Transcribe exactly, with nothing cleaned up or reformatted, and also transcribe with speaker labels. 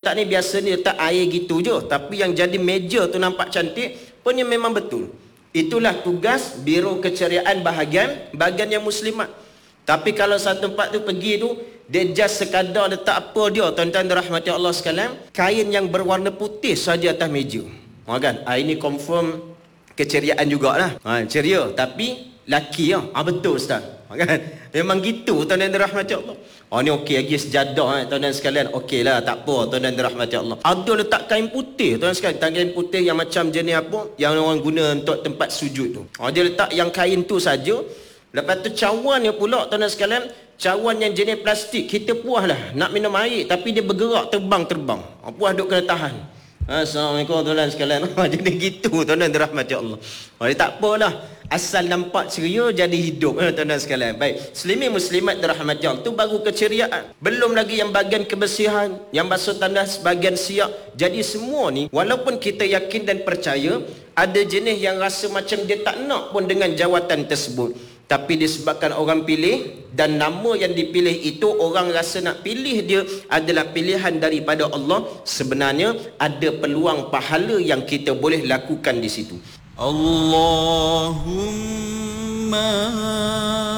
Speaker 1: letak ni biasa ni letak air gitu je, tapi yang jadi meja tu nampak cantik, punya memang betul. Itulah tugas Biro Keceriaan bahagian bahagian yang muslimat. Tapi kalau satu tempat tu pergi tu, dia just sekadar letak apa dia, tuan-tuan dirahmati Allah sekalian, kain yang berwarna putih saja atas meja. Ha kan? Ha, ini confirm keceriaan jugalah. Ha, ceria tapi laki lah. Ha, betul Ustaz. Ha, kan? Memang gitu tuan-tuan dirahmati Allah. Oh ni okey lagi sejadah eh, tuan-tuan sekalian. Okey lah, tak apa tuan-tuan dirahmati Allah. Ada letak kain putih tuan-tuan sekalian, kain putih yang macam jenis apa yang orang guna untuk tempat sujud tu. Oh, dia letak yang kain tu saja. Lepas tu cawannya pula tuan-tuan sekalian, cawan yang jenis plastik. Kita puas lah nak minum air, tapi dia bergerak terbang-terbang. Oh, puas duk kena tahan. Assalamualaikum tuan-tuan sekalian. Jadi gitu tuan-tuan dirahmati Allah. Oh, dia tak apalah, asal nampak ceria jadi hidup eh, tuan-tuan sekalian. Baik, muslimin muslimat dirahmati Allah, tu baru keceriaan. Belum lagi yang bagian kebersihan, yang basuh tandas, bagian siap. Jadi semua ni walaupun kita yakin dan percaya, ada jenis yang rasa macam dia tak nak pun dengan jawatan tersebut, tapi disebabkan orang pilih dan nama yang dipilih itu orang rasa nak pilih dia adalah pilihan daripada Allah, sebenarnya ada peluang pahala yang kita boleh lakukan di situ.
Speaker 2: Allahumma